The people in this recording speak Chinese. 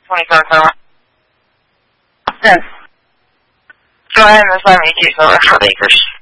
23吗？ 是。 就还没算没几分了，说的一个10。